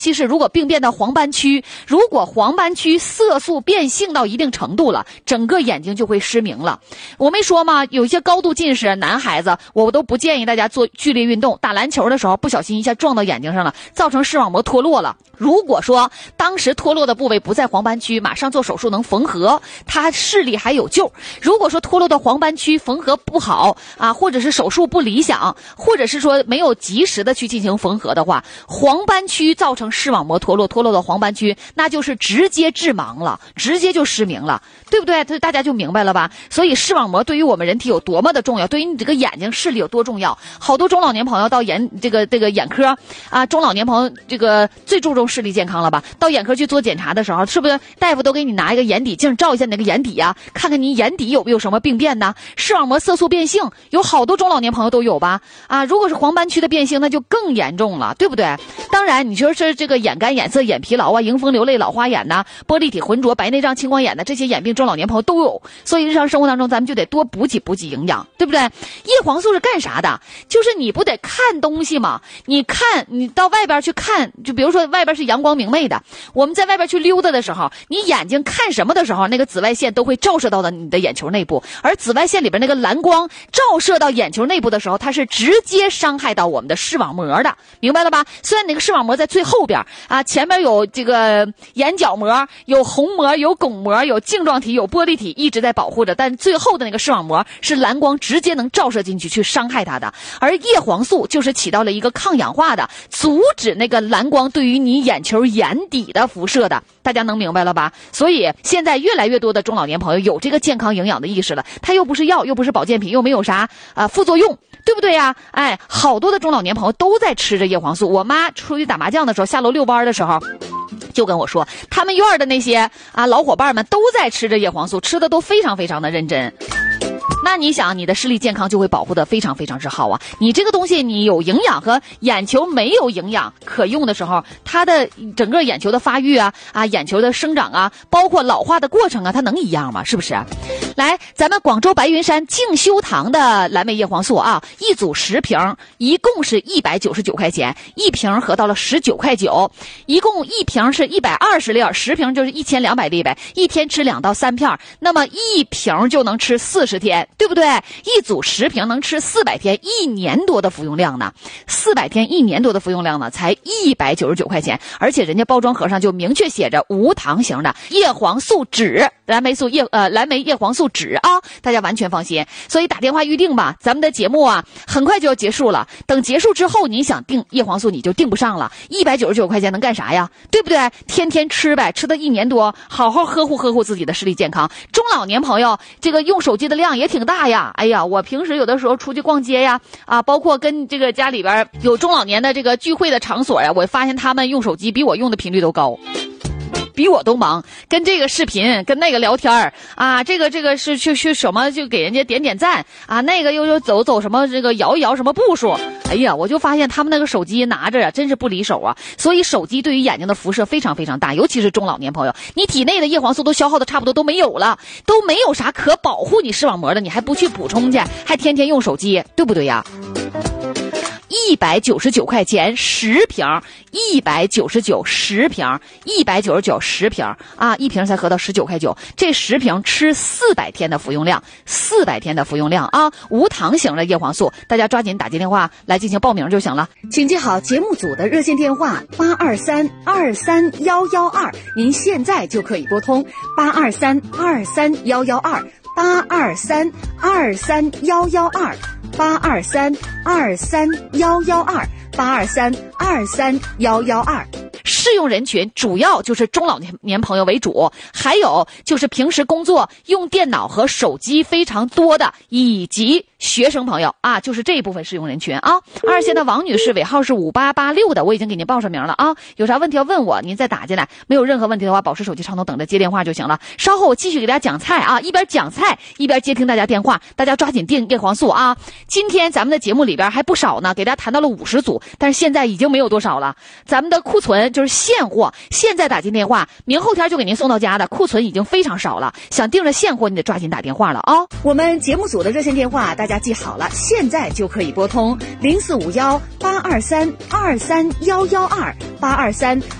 其实如果病变到黄斑区，如果黄斑区色素变性到一定程度了，整个眼睛就会失明了。我没说吗？有一些高度近视男孩子，我都不建议大家做剧烈运动，打篮球的时候不小心一下撞到眼睛上了，造成视网膜脱落了。如果说当时脱落的部位不在黄斑区，马上做手术能缝合，他视力还有救。如果说脱落到黄斑区缝合不好啊，或者是手术不理想，或者是说没有及时的去进行缝合的话，黄斑区造成视网膜脱落到黄斑区，那就是直接致盲了，直接就失明了，对不对？大家就明白了吧？所以视网膜对于我们人体有多么的重要，对于你这个眼睛视力有多重要。好多中老年朋友到眼科啊，中老年朋友这个最注重视力健康了吧？到眼科去做检查的时候，是不是大夫都给你拿一个眼底镜照一下你那个眼底啊，看看你眼底有没有什么病变呢？视网膜色素变性有好多中老年朋友都有吧？啊，如果是黄斑区的变性，那就更严重了，对不对？当然你说是这个眼干、眼涩、眼疲劳啊、迎风流泪、老花眼呐、玻璃体浑浊、白内障、青光眼的这些眼病，中老年朋友都有。所以日常生活当中咱们就得多补给营养，对不对？叶黄素是干啥的？就是你不得看东西吗？你到外边去看，就比如说外边是阳光明媚的，我们在外边去溜达的时候，你眼睛看什么的时候，那个紫外线都会照射到你的眼球内部，而紫外线里边那个蓝光照射到眼球内部的时候，它是直接伤害到我们的视网膜的，明白了吧？虽然那个视网膜在最后边啊，前面有这个眼角膜，有虹膜，有巩膜，有镜状体，有玻璃体一直在保护着，但最后的那个视网膜是蓝光直接能照射进去去伤害它的，而叶黄素就是起到了一个抗氧化的，阻止那个蓝光对于你眼球眼底的辐射的，大家能明白了吧？所以现在越来越多的中老年朋友有这个健康营养的意识了，它又不是药，又不是保健品，又没有啥副作用，对不对呀？哎，好多的中老年朋友都在吃着叶黄素。我妈出去打麻将的时候，下楼遛弯的时候就跟我说，他们院的那些老伙伴们都在吃着叶黄素，吃的都非常非常的认真。那你想，你的视力健康就会保护的非常非常之好啊！你这个东西，你有营养和眼球没有营养可用的时候，它的整个眼球的发育眼球的生长啊，包括老化的过程啊，它能一样吗？是不是？来，咱们广州白云山静修堂的蓝莓叶黄素啊，一组10瓶，一共是199块钱，一瓶合到了19块9，一共一瓶是120粒，10瓶就是1200粒呗，一天吃2到3片，那么一瓶就能吃40天。对不对？一组10瓶能吃400天，1年多的服用量呢，400天1年多的服用量呢，才199块钱，而且人家包装盒上就明确写着无糖型的叶黄素酯，蓝莓叶黄素酯啊，大家完全放心。所以打电话预定吧，咱们的节目很快就要结束了，等结束之后你想订叶黄素你就订不上了，199块钱能干啥呀？对不对？天天吃呗，吃的1年多，好好呵护自己的视力健康。中老年朋友这个用手机的量也挺大呀，哎呀，我平时有的时候出去逛街呀，包括跟这个家里边有中老年的这个聚会的场所呀，我发现他们用手机比我用的频率都高。比我都忙，跟这个视频，跟那个聊天这个是去什么就给人家点赞那个又走什么这个摇一摇什么步数，哎呀，我就发现他们那个手机拿着真是不离手所以手机对于眼睛的辐射非常非常大，尤其是中老年朋友，你体内的叶黄素都消耗的差不多都没有了，都没有啥可保护你视网膜的，你还不去补充去，还天天用手机，对不对呀？199块钱10瓶，199 10瓶，199 10瓶一瓶才合到19块9，这10瓶吃400天的服用量，400天的服用量无糖型的叶黄素，大家抓紧打进电话来进行报名就行了。 请记好节目组的热线电话823-23112，您现在就可以拨通823-23112，823-23112，823-23112，823-23112。 适用人群主要就是中老年朋友为主，还有就是平时工作用电脑和手机非常多的，以及学生朋友就是这一部分适用人群二线的王女士尾号是5886的，我已经给您报上名了有啥问题要问我，您再打进来，没有任何问题的话，保持手机畅通，等着接电话就行了。稍后我继续给大家讲菜一边讲菜一边接听大家电话，大家抓紧订叶黄素今天咱们的节目里边还不少呢，给大家谈到了50组，但是现在已经没有多少了，咱们的库存就是现货，现在打进电话，明后天就给您送到家的，库存已经非常少了，想订着现货你得抓紧打电话了我们节目组的热线电话大家家记好了，现在就可以拨通0451-823-23112，823